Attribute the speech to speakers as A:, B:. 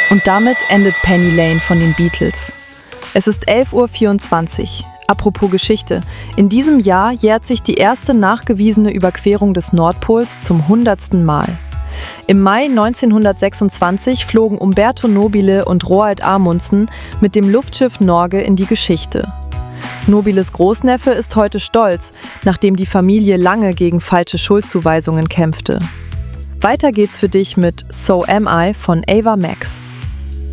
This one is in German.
A: Und damit endet Penny Lane von den Beatles. Es ist 11:24 Uhr. Apropos Geschichte. In diesem Jahr jährt sich die erste nachgewiesene Überquerung des Nordpols zum 100. Mal. Im Mai 1926 flogen Umberto Nobile und Roald Amundsen mit dem Luftschiff Norge in die Geschichte. Nobiles Großneffe ist heute stolz, nachdem die Familie lange gegen falsche Schuldzuweisungen kämpfte. Weiter geht's für dich mit So Am I von Ava Max.